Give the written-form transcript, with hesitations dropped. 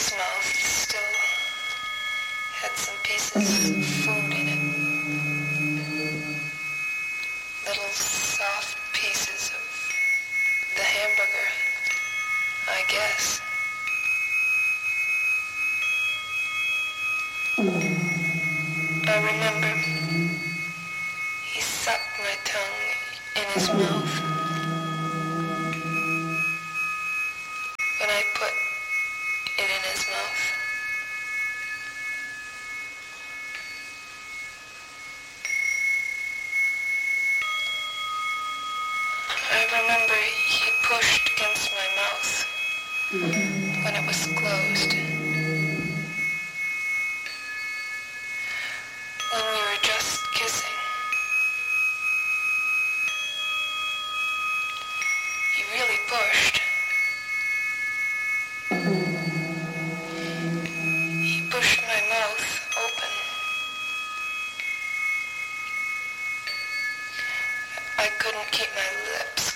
his mouth still had some pieces of food in it. Little soft pieces of the hamburger, I guess. I remember he sucked my tongue in his mouth when I put it in his mouth. I remember he pushed against my mouth when it was closed. When we were just kissing. He really pushed. He pushed my mouth open. I couldn't keep my